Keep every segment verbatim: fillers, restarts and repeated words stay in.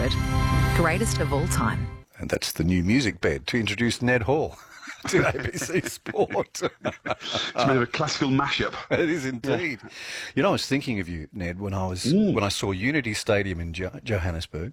bed. Greatest of all time. And that's the new music bed to introduce Ned Hall to A B C Sport. It's a bit of a classical mashup. It is indeed. Yeah. You know, I was thinking of you, Ned, when I was mm. when I saw Unity Stadium in jo- Johannesburg.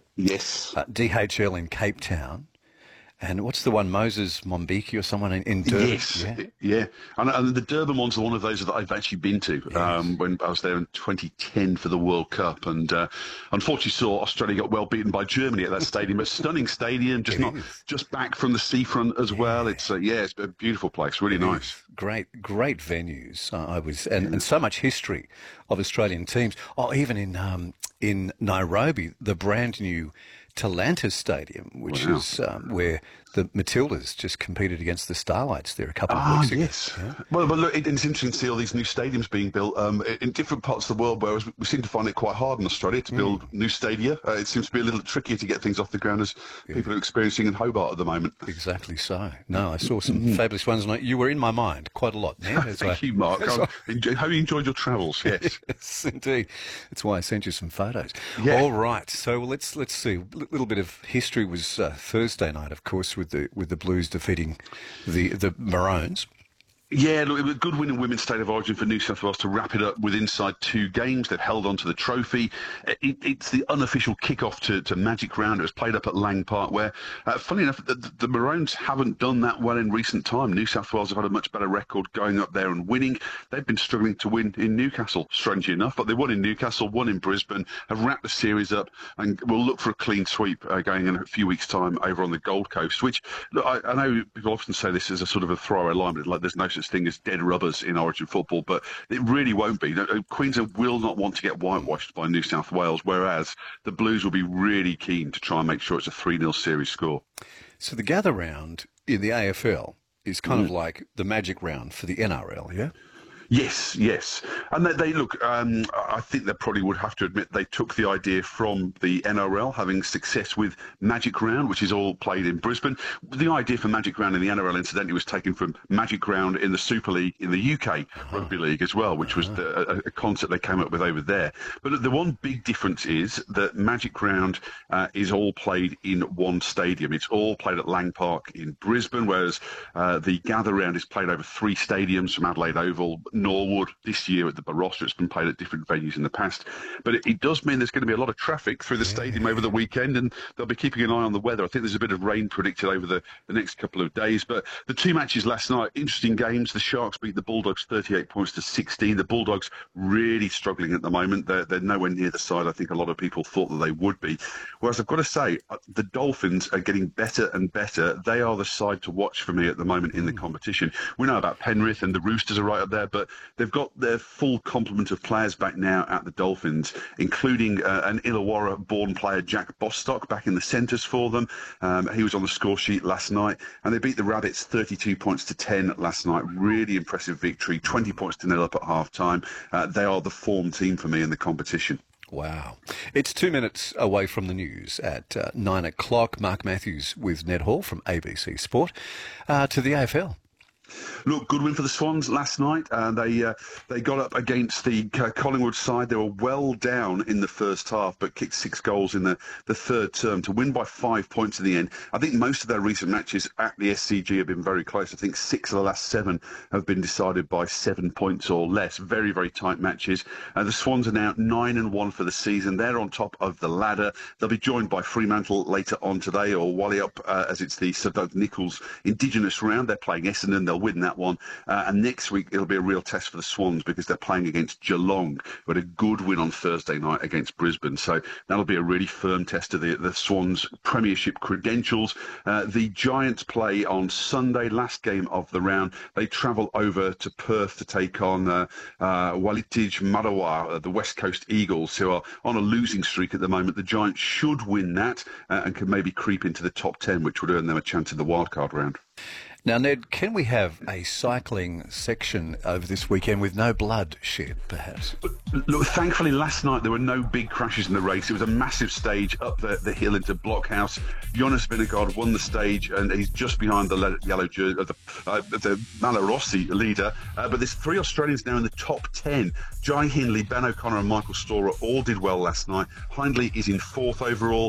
Yes. Uh, D H L in Cape Town. And what's the one, Moses Mombiki or someone in, in Durban? Yes, yeah. yeah. And, and the Durban one's one of those that I've actually been to yes. um, when I was there in twenty ten for the World Cup. And uh, unfortunately saw Australia got well beaten by Germany at that stadium. A stunning stadium, just it not is. just back from the seafront as yeah. well. It's uh, yeah, it's a beautiful place, really it nice. Is. Great, great venues. Uh, I was and, yeah. and so much history of Australian teams. Oh, even in um, in Nairobi, the brand new Talanta Stadium, which wow. is um, where the Matildas just competed against the Starlights there a couple of ah, weeks ago. Yes. Yeah. Well, but look, it, it's interesting to see all these new stadiums being built um, in different parts of the world, whereas we seem to find it quite hard in Australia to build mm. new stadia. Uh, it seems to be a little trickier to get things off the ground as yeah. people are experiencing in Hobart at the moment. Exactly so. No, I saw some mm. fabulous ones, and you were in my mind quite a lot. Yeah, Thank I, you, Mark. Enjoy, hope you enjoyed your travels. Yes. Yes, indeed. That's why I sent you some photos. Yeah. All right. So let's let's see. A little bit of history was uh, Thursday night, of course, with the with the Blues defeating the the Maroons. Yeah, look, it was a good win in Women's State of Origin for New South Wales to wrap it up with inside two games. They've held on to the trophy. It, it's the unofficial kick-off to, to Magic Round. It was played up at Lang Park where, uh, funny enough, the, the Maroons haven't done that well in recent time. New South Wales have had a much better record going up there and winning. They've been struggling to win in Newcastle, strangely enough, but they won in Newcastle, won in Brisbane, have wrapped the series up, and will look for a clean sweep uh, going in a few weeks' time over on the Gold Coast, which, look, I, I know people often say this is a sort of a throwaway line, but like there's no such thing as dead rubbers in Origin football, but it really won't be. Queensland will not want to get whitewashed by New South Wales, whereas the Blues will be really keen to try and make sure it's a three nil series score. So the gather round in the A F L is kind mm. of like the Magic Round for the N R L, yeah? Yes, yes. And they, they look, um, I think they probably would have to admit they took the idea from the N R L, having success with Magic Round, which is all played in Brisbane. The idea for Magic Round in the N R L, incidentally, was taken from Magic Round in the Super League in the U K uh-huh. Rugby League as well, which was the, a, a concept they came up with over there. But the one big difference is that Magic Round uh, is all played in one stadium. It's all played at Lang Park in Brisbane, whereas uh, the Gather Round is played over three stadiums from Adelaide Oval, Norwood, this year at the Barossa. It's been played at different venues in the past. But it, it does mean there's going to be a lot of traffic through the yeah. stadium over the weekend, and they'll be keeping an eye on the weather. I think there's a bit of rain predicted over the, the next couple of days. But the two matches last night, interesting games. The Sharks beat the Bulldogs thirty-eight points to sixteen. The Bulldogs really struggling at the moment. They're, they're nowhere near the side I think a lot of people thought that they would be. Whereas I've got to say, the Dolphins are getting better and better. They are the side to watch for me at the moment in the competition. We know about Penrith, and the Roosters are right up there, but they've got their full complement of players back now at the Dolphins, including uh, an Illawarra-born player, Jack Bostock, back in the centres for them. Um, he was on the score sheet last night, and they beat the Rabbits thirty-two points to ten last night. Really impressive victory, twenty points to nil up at half-time. Uh, they are the form team for me in the competition. Wow. It's two minutes away from the news at uh, nine o'clock. Mark Matthews with Ned Hall from A B C Sport uh, to the A F L. Look, good win for the Swans last night. Uh, they uh, they got up against the uh, Collingwood side. They were well down in the first half, but kicked six goals in the, the third term to win by five points in the end. I think most of their recent matches at the S C G have been very close. I think six of the last seven have been decided by seven points or less. Very, very tight matches. Uh, the Swans are now nine and one for the season. They're on top of the ladder. They'll be joined by Fremantle later on today, or Wally up uh, as it's the Sir Doug Nicholls Indigenous round. They're playing Essendon. They'll win that one. Uh, and next week, it'll be a real test for the Swans because they're playing against Geelong, who had a good win on Thursday night against Brisbane. So that'll be a really firm test of the, the Swans' premiership credentials. Uh, the Giants play on Sunday, last game of the round. They travel over to Perth to take on uh, uh, Walitij Marawa, uh, the West Coast Eagles, who are on a losing streak at the moment. The Giants should win that uh, and can maybe creep into the top ten, which would earn them a chance in the wildcard round. Now, Ned, can we have a cycling section over this weekend with no blood shed, perhaps? Look, thankfully, last night there were no big crashes in the race. It was a massive stage up the, the hill into Blockhouse. Jonas Vingegaard won the stage, and he's just behind the le- yellow jersey, uh, the, uh, the Malorossi leader. Uh, but there's three Australians now in the top ten. Jai Hindley, Ben O'Connor and Michael Storer all did well last night. Hindley is in fourth overall.